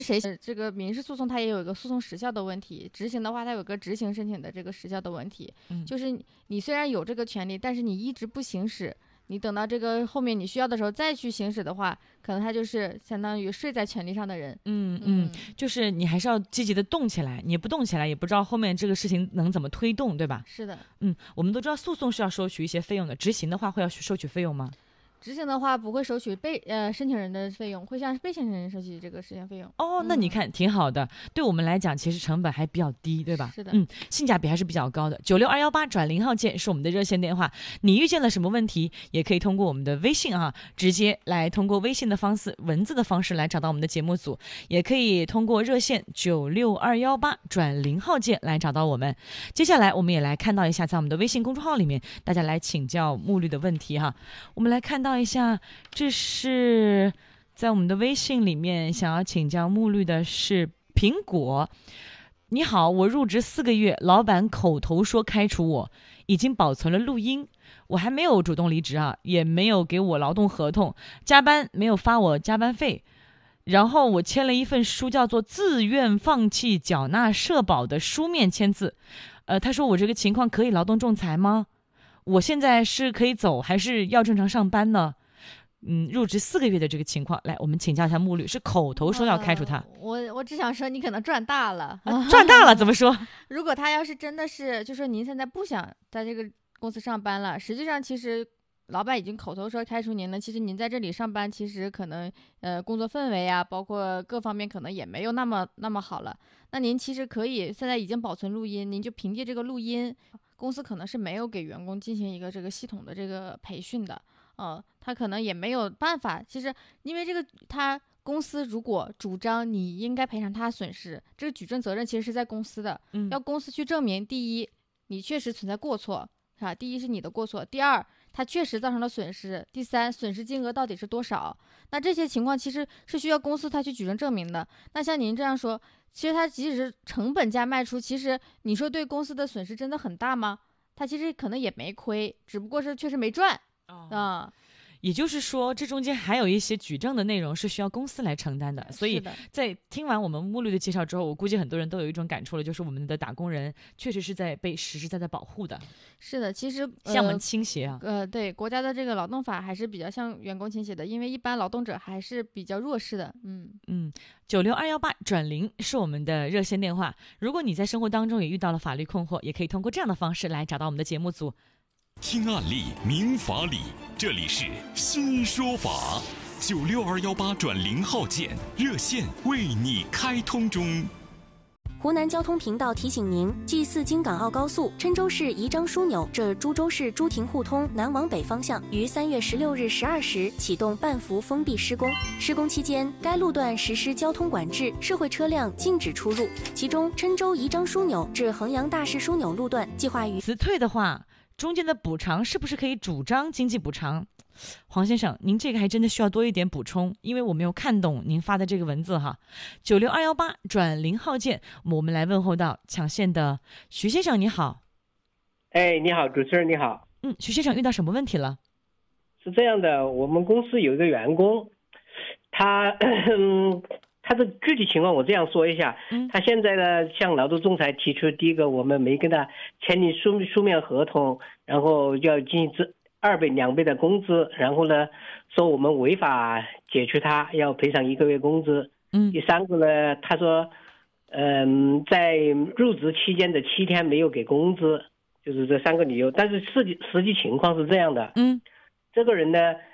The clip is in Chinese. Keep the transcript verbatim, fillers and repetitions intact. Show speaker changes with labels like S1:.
S1: 谁这个民事诉讼它也有一个诉讼时效的问题，执行的话它有个执行申请的这个时效的问题，
S2: 嗯，
S1: 就是你虽然有这个权利，但是你一直不行使，你等到这个后面你需要的时候再去行使的话，可能他就是相当于睡在权利上的人。
S2: 嗯嗯，就是你还是要积极的动起来，你不动起来也不知道后面这个事情能怎么推动，对吧？
S1: 是的。
S2: 嗯，我们都知道诉讼是要收取一些费用的，执行的话会要收取费用吗？
S1: 执行的话不会收取被呃申请人的费用，会向被申请人收取这个执行费用。
S2: 哦，那你看挺好的，对我们来讲其实成本还比较低，对吧？
S1: 是的，
S2: 嗯，性价比还是比较高的。九六二幺八转零号键是我们的热线电话，你遇见了什么问题，也可以通过我们的微信啊，直接来通过微信的方式、文字的方式来找到我们的节目组，也可以通过热线九六二幺八转零号键来找到我们。接下来我们也来看到一下，在我们的微信公众号里面，大家来请教穆律的问题哈。我们来看到一下。这是在我们的微信里面想要请教穆律的是苹果。你好，我入职四个月，老板口头说开除我，已经保存了录音，我还没有主动离职啊，也没有给我劳动合同，加班没有发我加班费，然后我签了一份书，叫做自愿放弃缴纳社保的书面签字。呃，他说我这个情况可以劳动仲裁吗？我现在是可以走还是要正常上班呢？嗯，入职四个月的这个情况，来，我们请教一下穆律，是口头说要开除他。呃、
S1: 我我只想说，你可能赚大了，
S2: 啊、赚大了怎么说？
S1: 如果他要是真的是，就说您现在不想在这个公司上班了，实际上其实老板已经口头说开除您了，其实您在这里上班，其实可能呃工作氛围啊，包括各方面可能也没有那么那么好了。那您其实可以现在已经保存录音，您就凭借这个录音，公司可能是没有给员工进行一个这个系统的这个培训的。呃，他可能也没有办法。其实，因为这个，他公司如果主张你应该赔偿他损失，这个举证责任其实是在公司的，
S2: 嗯，
S1: 要公司去证明：第一，你确实存在过错，是吧？第一是你的过错；第二，它确实造成了损失；第三，损失金额到底是多少？那这些情况其实是需要公司他去举证证明的。那像您这样说，其实他即使是成本价卖出，其实你说对公司的损失真的很大吗？他其实可能也没亏，只不过是确实没赚。啊、
S2: 哦嗯，也就是说，这中间还有一些举证的内容是需要公司来承担的。所以在听完我们穆律的介绍之后，我估计很多人都有一种感触了，就是我们的打工人确实是在被实实在在保护的。
S1: 是的，其实
S2: 向我们倾斜啊。
S1: 呃，对，国家的这个劳动法还是比较向员工倾斜的，因为一般劳动者还是比较弱势的。嗯
S2: 嗯，九六二幺八转零是我们的热线电话。如果你在生活当中也遇到了法律困惑，也可以通过这样的方式来找到我们的节目组。
S3: 听案例，明法理，这里是新说法。九六二幺八转零号键热线为你开通中。
S4: 湖南交通频道提醒您：继四京港澳高速郴州市宜章枢纽至株洲市朱亭互通南往北方向于三月十六日十二时启动半幅封闭施工。施工期间，该路段实施交通管制，社会车辆禁止出入。其中，郴州宜章枢纽至衡阳大市枢纽路段计划于
S2: 辞退的话，中间的补偿是不是可以主张经济补偿？黄先生，您这个还真的需要多一点补充，因为我没有看懂您发的这个文字哈。九六二幺八转零号键，我们来问候到抢线的徐先生，你好。
S5: 哎，你好，主持人你好。
S2: 嗯，徐先生遇到什么问题了？
S5: 是这样的，我们公司有一个员工，他嗯，他的具体情况我这样说一下。嗯，他现在呢向劳动仲裁提出，第一个我们没跟他签订书书面合同，然后要进行这二倍两倍的工资，然后呢说我们违法解除他，要赔偿一个月工资。
S2: 嗯，
S5: 第三个呢，他说嗯，在入职期间的七天没有给工资，就是这三个理由。但是实际实际情况是这样的。
S2: 嗯，
S5: 这个人呢